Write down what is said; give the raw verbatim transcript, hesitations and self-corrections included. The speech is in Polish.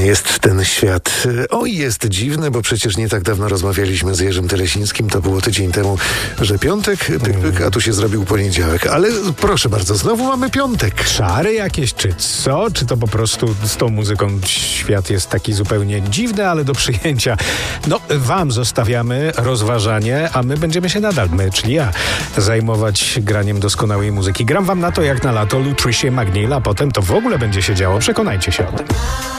Dziwny jest ten świat. Oj, jest dziwny, bo przecież nie tak dawno rozmawialiśmy z Jerzym Telesińskim, to było tydzień temu, że piątek, pyk, pyk, a tu się zrobił poniedziałek. Ale proszę bardzo, znowu mamy piątek. Czary jakieś, czy co? Czy to po prostu z tą muzyką świat jest taki zupełnie dziwny, ale do przyjęcia? No, wam zostawiamy rozważanie, a my będziemy się nadal, my, czyli ja, zajmować graniem doskonałej muzyki. Gram wam na to jak na lato Lutricia McNeil, a potem to w ogóle będzie się działo. Przekonajcie się o tym.